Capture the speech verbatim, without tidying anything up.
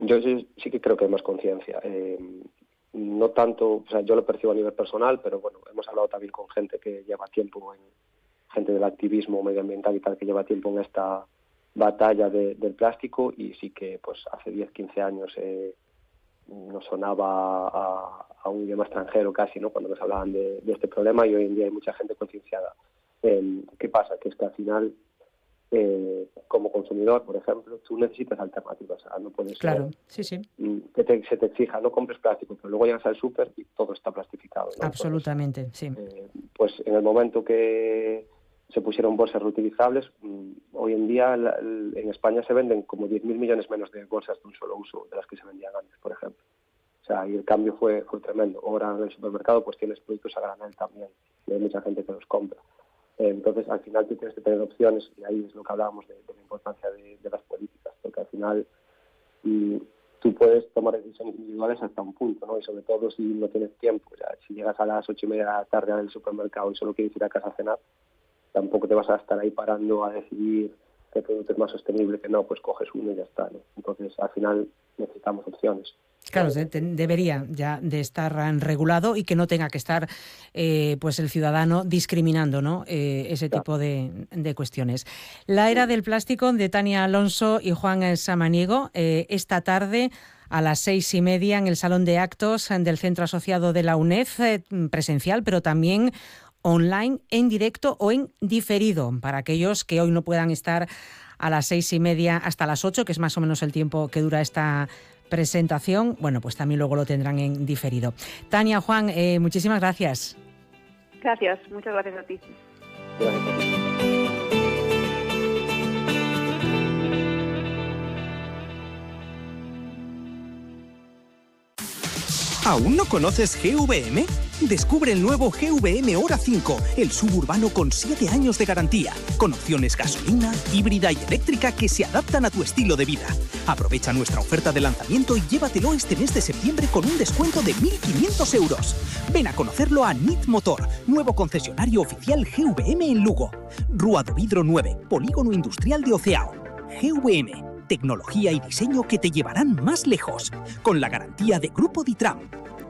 Yo sí, sí que creo que hay más conciencia. Eh, no tanto, o sea, yo lo percibo a nivel personal, pero bueno, hemos hablado también con gente que lleva tiempo, en gente del activismo medioambiental y tal, que lleva tiempo en esta batalla de, del plástico, y sí que pues hace diez, quince años eh, nos sonaba a, a un idioma extranjero casi, ¿no?, cuando nos hablaban de, de este problema, y hoy en día hay mucha gente concienciada. Eh, ¿Qué pasa? Que es que al final, eh, como consumidor, por ejemplo, tú necesitas alternativas. O sea, no puedes Claro, ser, sí, sí. que te, se te exija, no compres plástico, pero luego llegas al súper y todo está plastificado, ¿no? Absolutamente, Entonces, sí. eh, pues en el momento que se pusieron bolsas reutilizables, mmm, hoy en día la, el, en España se venden como diez mil millones menos de bolsas de un solo uso de las que se vendían antes, por ejemplo. O sea, y el cambio fue, fue tremendo. Ahora en el supermercado pues tienes productos a granel también, y hay mucha gente que los compra. Eh, entonces, al final tú tienes que tener opciones, y ahí es lo que hablábamos de, de la importancia de, de las políticas, porque al final y tú puedes tomar decisiones individuales hasta un punto, ¿no? Y sobre todo si no tienes tiempo. Ya, si llegas a las ocho y media de la tarde al supermercado y solo quieres ir a casa a cenar, tampoco te vas a estar ahí parando a decidir qué producto es más sostenible, que no, pues coges uno y ya está, ¿no? Entonces, al final necesitamos opciones. Claro, de, de, debería ya de estar regulado y que no tenga que estar eh, pues el ciudadano discriminando, ¿no? Eh, ese Claro. tipo de, de cuestiones. La era del plástico, de Tania Alonso y Juan Samaniego, eh, esta tarde a las seis y media en el Salón de Actos del Centro Asociado de la UNED, eh, presencial, pero también online, en directo o en diferido, para aquellos que hoy no puedan estar a las seis y media hasta las ocho, que es más o menos el tiempo que dura esta presentación. Bueno, pues también luego lo tendrán en diferido. Tania, Juan, eh, muchísimas gracias. Gracias, muchas gracias a ti. Gracias. ¿Aún no conoces G V M? Descubre el nuevo G V M Hora cinco, el suburbano con siete años de garantía, con opciones gasolina, híbrida y eléctrica que se adaptan a tu estilo de vida. Aprovecha nuestra oferta de lanzamiento y llévatelo este mes de septiembre con un descuento de mil quinientos euros. Ven a conocerlo a N I T Motor, nuevo concesionario oficial G V M en Lugo. Rúa do Vidro nueve, Polígono Industrial de Oceao. G V M, tecnología y diseño que te llevarán más lejos, con la garantía de Grupo Ditram.